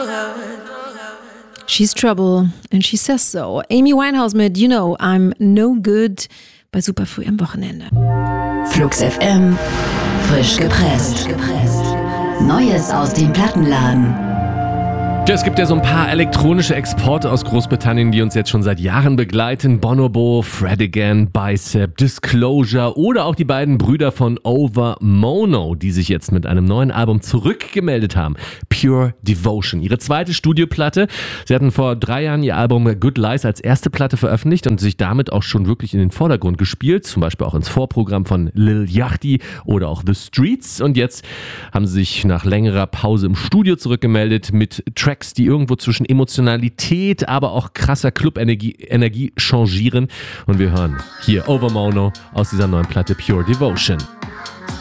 She's trouble and she says so. Amy Winehouse mit You Know I'm No Good bei Superfrüh am Wochenende. Flux FM, frisch gepresst. Neues aus dem Plattenladen. Ja, es gibt ja so ein paar elektronische Exporte aus Großbritannien, die uns jetzt schon seit Jahren begleiten. Bonobo, Fred Again, Bicep, Disclosure oder auch die beiden Brüder von Over Mono, die sich jetzt mit einem neuen Album zurückgemeldet haben. Pure Devotion, ihre zweite Studioplatte. Sie hatten vor 3 Jahren ihr Album Good Lies als erste Platte veröffentlicht und sich damit auch schon wirklich in den Vordergrund gespielt. Zum Beispiel auch ins Vorprogramm von Lil Yachty oder auch The Streets. Und jetzt haben sie sich nach längerer Pause im Studio zurückgemeldet mit Tracks, die irgendwo zwischen Emotionalität, aber auch krasser Club-Energie changieren. Und wir hören hier Over Mono aus dieser neuen Platte Pure Devotion.